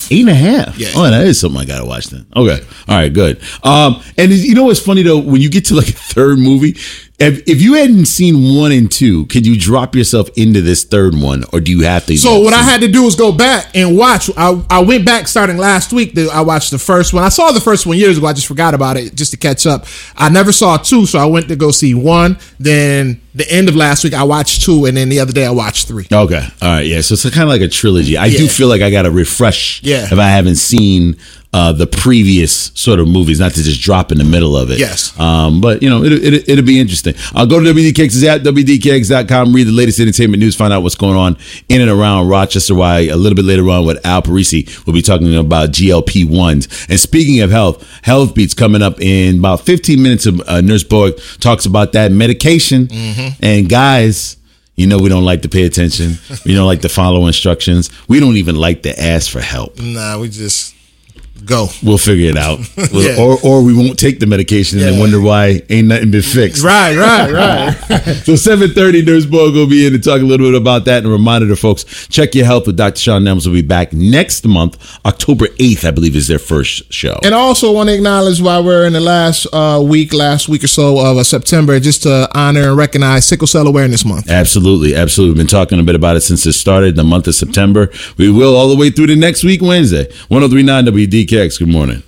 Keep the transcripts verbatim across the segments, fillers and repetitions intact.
Eight and a half. Yeah. Oh, that is something I gotta watch then. Okay. All right. Good. Um, and you know what's funny though? When you get to like a third movie, if, if you hadn't seen one and two, could you drop yourself into this third one, or do you have to? So what I had to do was go back and watch. I, I went back starting last week. I watched the first one. I saw the first one years ago. I just forgot about it just to catch up. I never saw two, so I went to go see one. Then the end of last week, I watched two, and then the other day I watched three. Okay. All right. Yeah. So it's kind of like a trilogy. I Yeah. do feel like I got to refresh Yeah. if I haven't seen uh, the previous sort of movies, not to just drop in the middle of it. Yes. Um, but, you know, it, it, it'll be interesting. I'll go to W D K X's app, W D K X dot com, read the latest entertainment news, find out what's going on in and around Rochester. Why a little bit later on with Al Parisi, we'll be talking about G L P ones. And speaking of health, Health Beats coming up in about fifteen minutes. Of, uh, Nurse Borg talks about that medication. Mm-hmm. And guys, you know we don't like to pay attention. We don't like to follow instructions. We don't even like to ask for help. Nah, we just go. We'll figure it out. We'll, Yeah. or or we won't take the medication and then Yeah. wonder why ain't nothing been fixed. Right, right, right. So seven thirty, Nurse Borg will be in to talk a little bit about that. And a reminder to folks, check your health with Doctor Sean Nems. Will be back next month. October eighth, I believe, is their first show. And I also want to acknowledge while we're in the last uh, week, last week or so of uh, September, just to honor and recognize Sickle Cell Awareness Month. Absolutely, absolutely. We've been talking a bit about it since it started, the month of September. We will all the way through to next week, Wednesday. one oh three point nine W D K X. Good morning.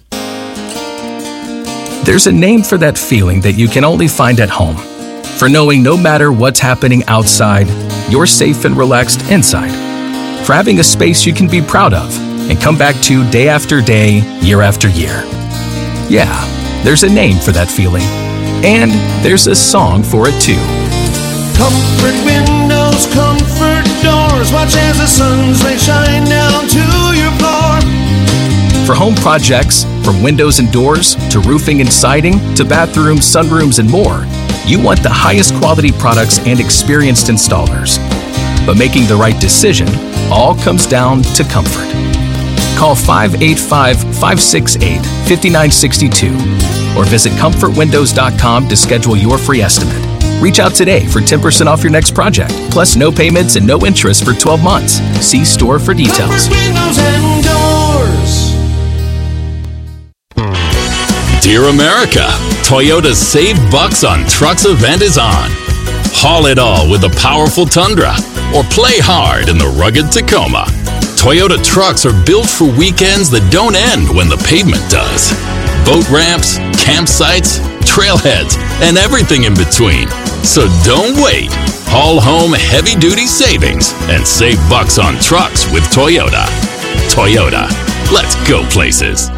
There's a name for that feeling that you can only find at home. For knowing no matter what's happening outside, you're safe and relaxed inside. For having a space you can be proud of and come back to day after day, year after year. Yeah, there's a name for that feeling. And there's a song for it too. Comfort windows, comfort doors. Watch as the sun's rays shine down to your floor. For home projects, from windows and doors to roofing and siding to bathrooms, sunrooms, and more, you want the highest quality products and experienced installers. But making the right decision all comes down to comfort. Call five eight five, five six eight, five nine six two or visit comfort windows dot com to schedule your free estimate. Reach out today for ten percent off your next project, plus no payments and no interest for twelve months. See store for details. Comfort windows and doors. Dear America, Toyota's Save Bucks on Trucks event is on. Haul it all with the powerful Tundra or play hard in the rugged Tacoma. Toyota trucks are built for weekends that don't end when the pavement does. Boat ramps, campsites, trailheads, and everything in between. So don't wait. Haul home heavy-duty savings and save bucks on trucks with Toyota. Toyota, let's go places.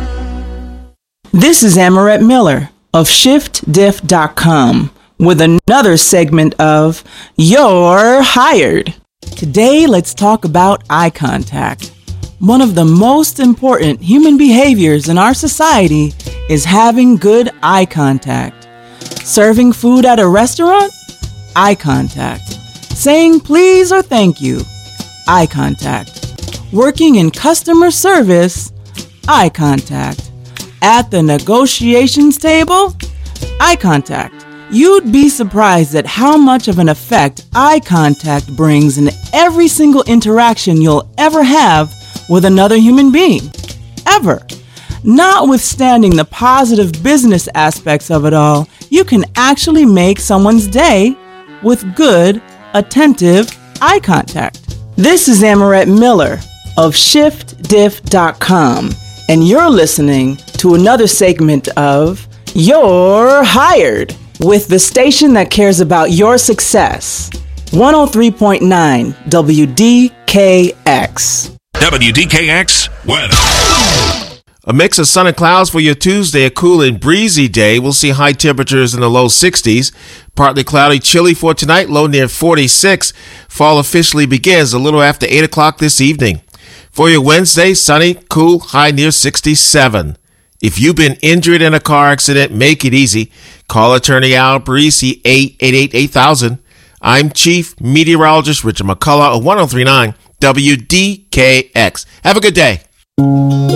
This is Amaret Miller of shift diff dot com with another segment of You're Hired. Today, let's talk about eye contact. One of the most important human behaviors in our society is having good eye contact. Serving food at a restaurant? Eye contact. Saying please or thank you? Eye contact. Working in customer service? Eye contact. At the negotiations table? Eye contact. You'd be surprised at how much of an effect eye contact brings in every single interaction you'll ever have with another human being. Ever. Notwithstanding the positive business aspects of it all, you can actually make someone's day with good, attentive eye contact. This is Amaret Miller of shift diff dot com, and you're listening to another segment of You're Hired with the station that cares about your success. one oh three point nine W D K X. W D K X weather. A mix of sun and clouds for your Tuesday, a cool and breezy day. We'll see high temperatures in the low sixties. Partly cloudy, chilly for tonight, low near forty-six. Fall officially begins a little after eight o'clock this evening. For your Wednesday, sunny, cool, high near sixty-seven. If you've been injured in a car accident, make it easy. Call attorney Al Parisi, eight eight eight, eight thousand. I'm Chief Meteorologist Richard McCullough of one oh three point nine W D K X. Have a good day.